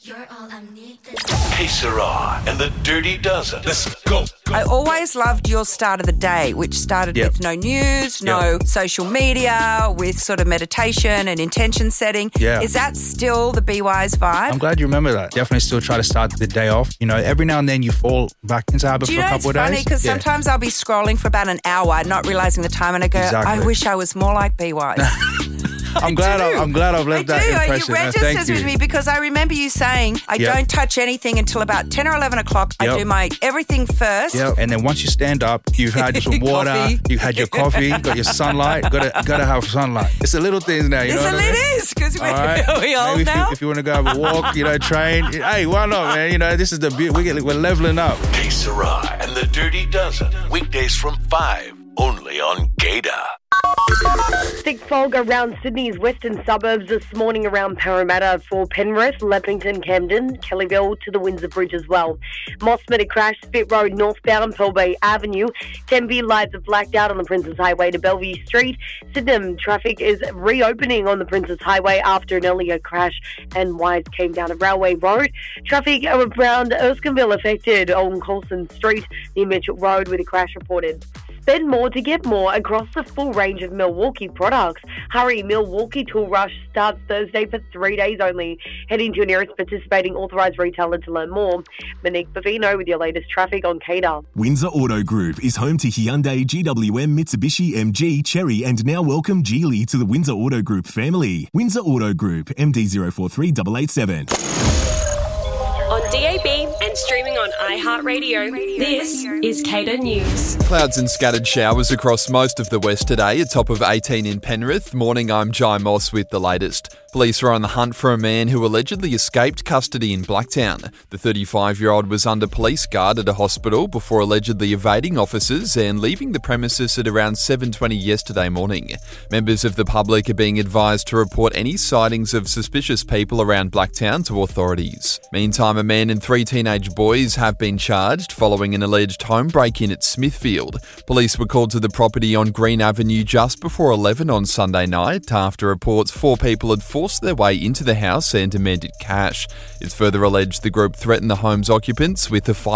You're all I'm needing. Hey, Sarah and the Dirty Dozen. Let's go. I always loved your start of the day, which started with no news, no social media, with sort of meditation and intention setting. Yeah. Is that still the Be Wise vibe? I'm glad you remember that. Definitely still try to start the day off. You know, every now and then you fall back into habit Do for you a know, couple it's of funny days. because sometimes I'll be scrolling for about an hour, not realising the time, and I go, Exactly. I wish I was more like Be Wise. I'm glad I've left that impression. You registered with me because I remember you saying, I don't touch anything until about 10 or 11 o'clock. I do my everything first. Yep. And then once you stand up, you've had some water, you've had your coffee, got your sunlight, gotta have sunlight. It's the little things now, you know what I mean? It is, because we old Maybe now. if you want to go have a walk, train, hey, why not, man? You know, this is the beauty. We're leveling up. Hey, Sarah and the Dirty Dozen. Weekdays from 5, only on Gator. Thick fog around Sydney's western suburbs this morning around Parramatta for Penrith, Leppington, Camden, Kellyville to the Windsor Bridge as well. Moss met a crash, Spit Road northbound, Pearl Bay Avenue. Tempe lights are blacked out on the Princess Highway to Bellevue Street. Sydenham traffic is reopening on the Princess Highway after an earlier crash and wires came down a railway road. Traffic around Erskineville affected on Coulson Street near Mitchell Road with a crash reported. Spend more to get more across the full range of Milwaukee products. Hurry, Milwaukee Tool Rush starts Thursday for 3 days only. Head into your nearest participating authorised retailer to learn more. Monique Bavino with your latest traffic on Cater. Windsor Auto Group is home to Hyundai, GWM, Mitsubishi, MG, Chery and now welcome Geely to the Windsor Auto Group family. Windsor Auto Group, MD043887. On DAB and streaming on iHeartRadio, this is Cater News. Clouds and scattered showers across most of the west today, a top of 18 in Penrith. Morning, I'm Jai Moss with the latest. Police are on the hunt for a man who allegedly escaped custody in Blacktown. The 35-year-old was under police guard at a hospital before allegedly evading officers and leaving the premises at around 7:20 yesterday morning. Members of the public are being advised to report any sightings of suspicious people around Blacktown to authorities. Meantime, a man and 3 teenage boys have been charged following an alleged home break-in at Smithfield. Police were called to the property on Green Avenue just before 11 on Sunday night after reports 4 people had forced their way into the house and demanded cash. It's further alleged the group threatened the home's occupants with a